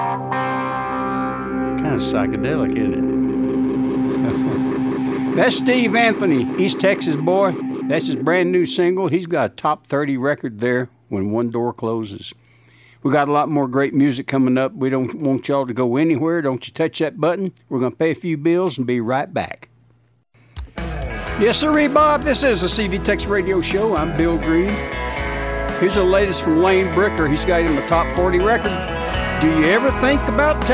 Kind of psychedelic, isn't it? That's Steve Anthony, East Texas boy. That's his brand new single. He's got a top 30 record there, When One Door Closes. We got a lot more great music coming up. We don't want y'all to go anywhere. Don't you touch that button. We're going to pay a few bills and be right back. Yes, sir, Bob. This is a CD Tex Radio Show. I'm Bill Green. Here's the latest from Lane Bricker. He's got him a top 40 record. Do you ever think about